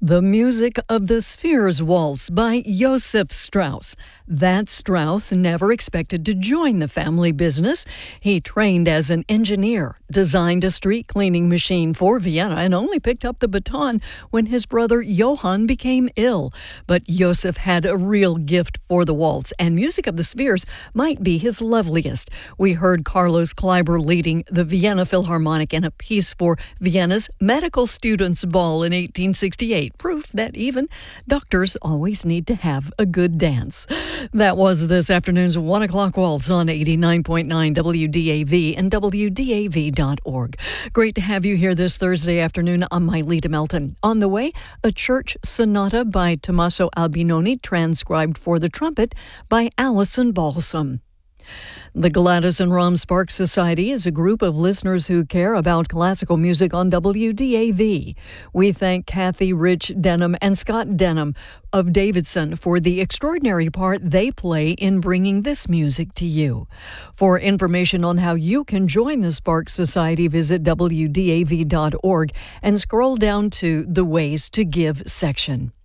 The Music of the Spheres Waltz by Joseph Strauss. That Strauss never expected to join the family business. He trained as an engineer, designed a street cleaning machine for Vienna, and only picked up the baton when his brother Johann became ill. But Joseph had a real gift for the waltz, and Music of the Spheres might be his loveliest. We heard Carlos Kleiber leading the Vienna Philharmonic in a piece for Vienna's Medical Students' Ball in 1868. Proof that even doctors always need to have a good dance. That was this afternoon's 1 o'clock waltz on 89.9 WDAV and WDAV.org. Great to have you here this Thursday afternoon. I'm Myleta Melton. On the way, a church sonata by Tommaso Albinoni, transcribed for the trumpet by Allison Balsam. The Gladys and Ron Sparks Society is a group of listeners who care about classical music on WDAV. We thank Kathy Rich Denham and Scott Denham of Davidson for the extraordinary part they play in bringing this music to you. For information on how you can join the Sparks Society, visit WDAV.org and scroll down to the Ways to Give section.